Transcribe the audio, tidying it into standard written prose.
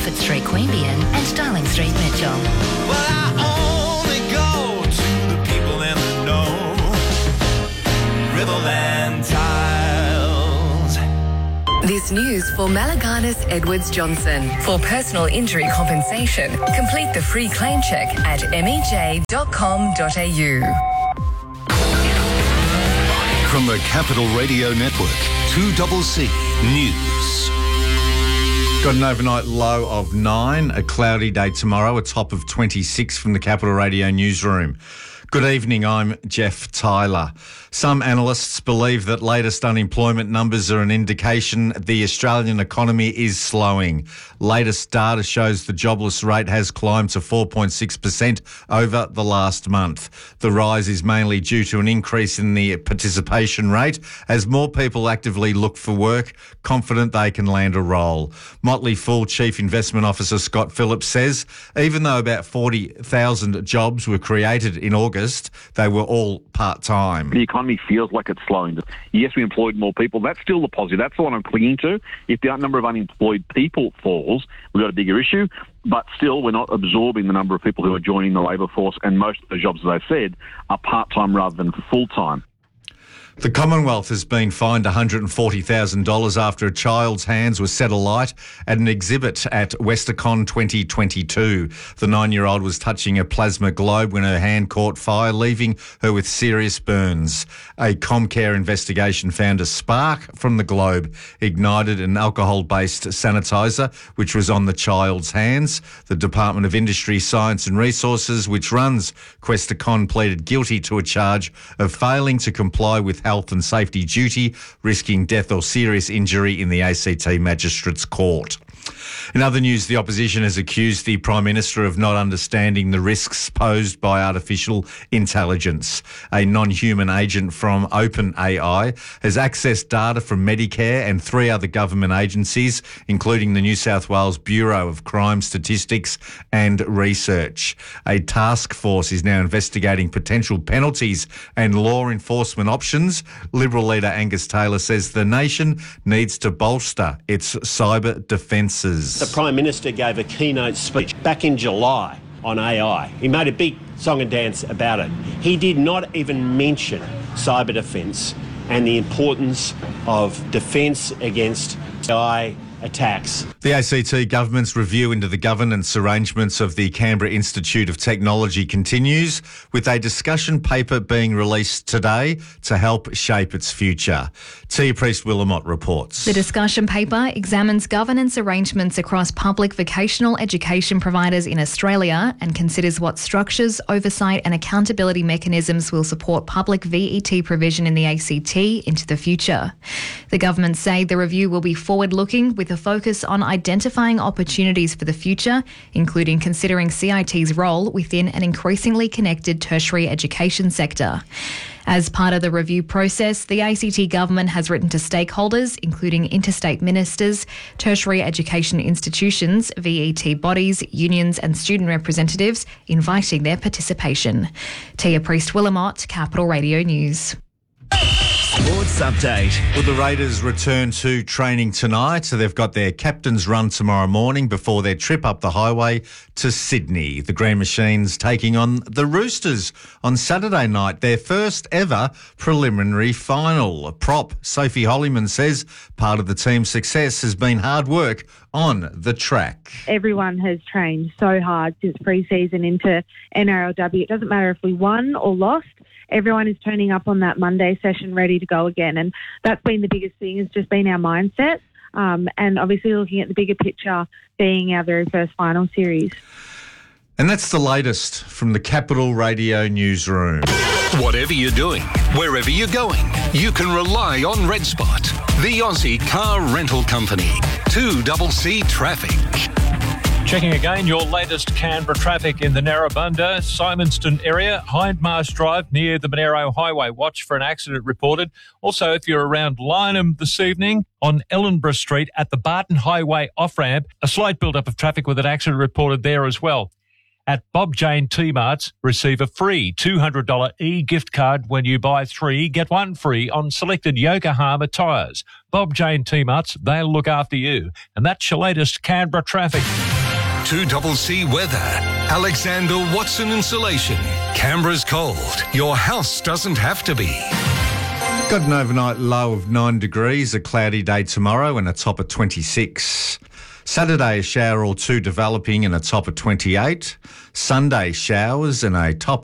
Moffat Street, Queanbeyan and Darling Street, Mitchell. Well, I only go to the people in the know. Riverland Tiles. This news for Malaganas Edwards Johnson. For personal injury compensation, complete the free claim check at mej.com.au. From the Capital Radio Network, 2CC News. Got an overnight low of 9, a cloudy day tomorrow, a top of 26 from the Capital Radio newsroom. Good evening, I'm Jeff Tyler. Some analysts believe that latest unemployment numbers are an indication the Australian economy is slowing. Latest data shows the jobless rate has climbed to 4.6% over the last month. The rise is mainly due to an increase in the participation rate as more people actively look for work, confident they can land a role. Motley Fool Chief Investment Officer Scott Phillips says even though about 40,000 jobs were created in August, they were all part-time. The economy feels like it's slowing. Yes, we employed more people. That's still the positive. That's the one I'm clinging to. If the number of unemployed people falls, we've got a bigger issue. But still, we're not absorbing the number of people who are joining the labour force, and most of the jobs, as I said, are part-time rather than full-time. The Commonwealth has been fined $140,000 after a child's hands were set alight at an exhibit at Westercon 2022. The 9-year-old was touching a plasma globe when her hand caught fire, leaving her with serious burns. A Comcare investigation found a spark from the globe ignited an alcohol-based sanitizer, which was on the child's hands. The Department of Industry, Science and Resources, which runs Questacon, pleaded guilty to a charge of failing to comply with health and safety duty, risking death or serious injury in the ACT Magistrates Court. In other news, the opposition has accused the Prime Minister of not understanding the risks posed by artificial intelligence. A non-human agent from OpenAI has accessed data from Medicare and 3 other government agencies, including the New South Wales Bureau of Crime Statistics and Research. A task force is now investigating potential penalties and law enforcement options. Liberal leader Angus Taylor says the nation needs to bolster its cyber defence. The Prime Minister gave a keynote speech back in July on AI. He made a big song and dance about it. He did not even mention cyber defence and the importance of defence against AI attacks. The ACT government's review into the governance arrangements of the Canberra Institute of Technology continues, with a discussion paper being released today to help shape its future. Tia Priest-Willamott reports. The discussion paper examines governance arrangements across public vocational education providers in Australia and considers what structures, oversight and accountability mechanisms will support public VET provision in the ACT into the future. The government say the review will be forward-looking with a focus on identifying opportunities for the future, including considering CIT's role within an increasingly connected tertiary education sector. As part of the review process, the ACT government has written to stakeholders, including interstate ministers, tertiary education institutions, VET bodies, unions and student representatives, inviting their participation. Tia Priest-Willamott, Capital Radio News. Sports update. Will the Raiders return to training tonight? So they've got their captain's run tomorrow morning before their trip up the highway to Sydney. The Green Machines taking on the Roosters on Saturday night, their first ever preliminary final. Prop Sophie Hollyman says part of the team's success has been hard work on the track. Everyone has trained so hard since pre-season into NRLW. It doesn't matter if we won or lost. Everyone is turning up on that Monday session ready to go again. And that's been the biggest thing, has just been our mindset. And obviously looking at the bigger picture being our very first final series. And that's the latest from the Capital Radio newsroom. Whatever you're doing, wherever you're going, you can rely on Red Spot, the Aussie car rental company. 2CC Traffic. Checking again your latest Canberra traffic in the Narrabundah, Simonston area, Hindmarsh Drive near the Monero Highway. Watch for an accident reported. Also, if you're around Lyneham this evening, on Ellenborough Street at the Barton Highway off-ramp, a slight build-up of traffic with an accident reported there as well. At Bob Jane T-Marts, receive a free $200 e-gift card when you buy 3, get 1 free on selected Yokohama tyres. Bob Jane T-Marts, they'll look after you. And that's your latest Canberra traffic. 2CC Weather. Alexander Watson Insulation. Canberra's cold. Your house doesn't have to be. Got an overnight low of 9 degrees, a cloudy day tomorrow and a top of 26. Saturday, a shower or two developing and a top of 28. Sunday, showers and a top